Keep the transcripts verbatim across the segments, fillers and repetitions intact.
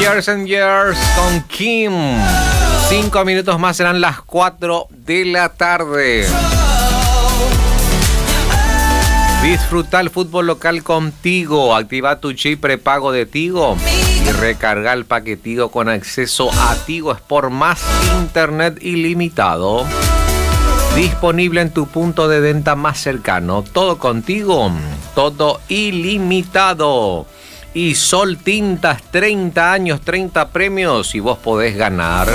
Years and Years con Kim. Cinco minutos más, serán las cuatro de la tarde. Disfruta el fútbol local con Tigo. Activa tu chip prepago de Tigo y recarga el paquete Tigo con acceso a Tigo Sport más internet ilimitado. Disponible en tu punto de venta más cercano. Todo contigo, todo ilimitado. Y Sol Tintas, treinta años, treinta premios y vos podés ganar.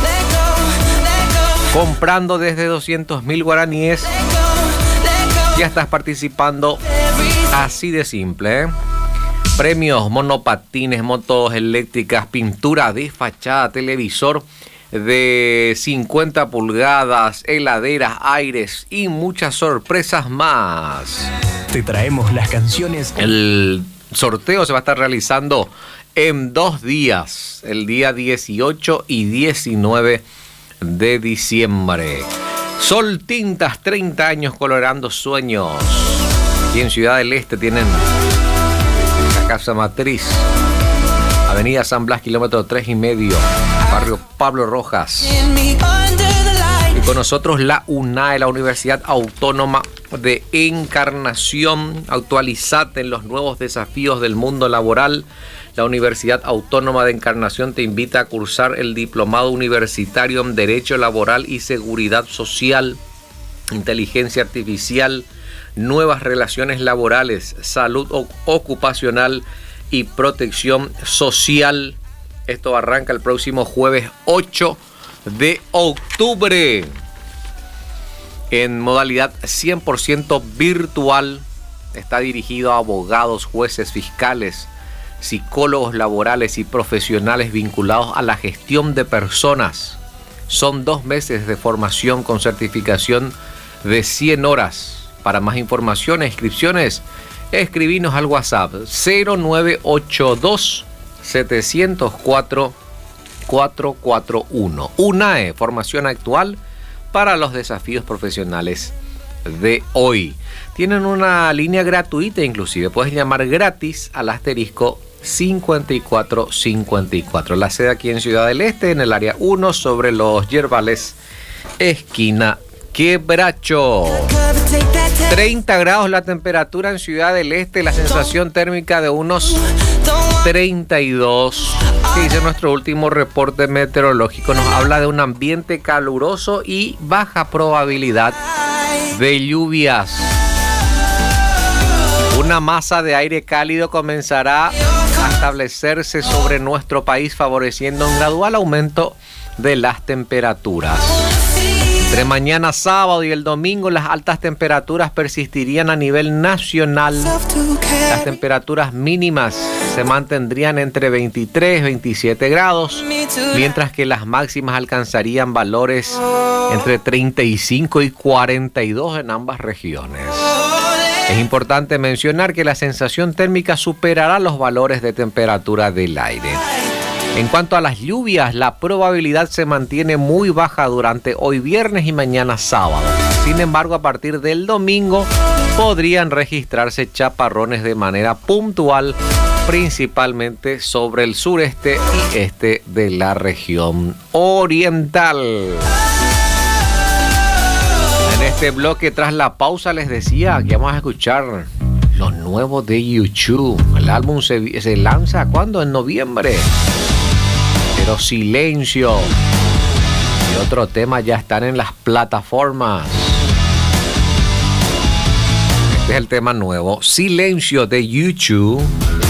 Comprando desde doscientos mil guaraníes, ya estás participando, así de simple, ¿eh? Premios, monopatines, motos eléctricas, pintura de fachada, televisor de cincuenta pulgadas, heladeras, aires y muchas sorpresas más. Te traemos las canciones. El sorteo se va a estar realizando en dos días, el día dieciocho y diecinueve de diciembre. Sol Tintas, treinta años colorando sueños. Y en Ciudad del Este tienen la casa matriz, Avenida San Blas, kilómetro tres y medio, barrio Pablo Rojas. Y con nosotros la UNAE, la Universidad Autónoma de Encarnación. Actualizate en los nuevos desafíos del mundo laboral. La Universidad Autónoma de Encarnación te invita a cursar el diplomado universitario en Derecho Laboral y Seguridad Social, Inteligencia Artificial, Nuevas Relaciones Laborales, Salud Ocupacional y Protección Social. Esto arranca el próximo jueves ocho de octubre en modalidad cien por ciento virtual. Está dirigido a abogados, jueces, fiscales, psicólogos laborales y profesionales vinculados a la gestión de personas. Son dos meses de formación con certificación de cien horas. Para más información e inscripciones, escribinos al WhatsApp cero nueve ocho dos siete cero cuatro cuatro cuatro uno. UNAE, formación actual para los desafíos profesionales de hoy. Tienen una línea gratuita inclusive. Puedes llamar gratis al asterisco cincuenta y cuatro cincuenta y cuatro. La sede aquí en Ciudad del Este, en el área uno, sobre los Yerbales, esquina Quebracho. treinta grados la temperatura en Ciudad del Este, la sensación térmica de unos treinta y dos. Que dice nuestro último reporte meteorológico, nos habla de un ambiente caluroso y baja probabilidad de lluvias. Una masa de aire cálido comenzará a establecerse sobre nuestro país, favoreciendo un gradual aumento de las temperaturas. Entre mañana sábado y el domingo, las altas temperaturas persistirían a nivel nacional. Las temperaturas mínimas se mantendrían entre veintitrés y veintisiete grados, mientras que las máximas alcanzarían valores entre treinta y cinco y cuarenta y dos en ambas regiones. Es importante mencionar que la sensación térmica superará los valores de temperatura del aire. En cuanto a las lluvias, la probabilidad se mantiene muy baja durante hoy viernes y mañana sábado. Sin embargo, a partir del domingo podrían registrarse chaparrones de manera puntual, principalmente sobre el sureste y este de la región oriental. En este bloque, tras la pausa, les decía que vamos a escuchar los nuevos de YouTube. El álbum se, se lanza, ¿cuándo? En noviembre. Pero Silencio y otro tema ya están en las plataformas. Este es el tema nuevo, Silencio de YouTube.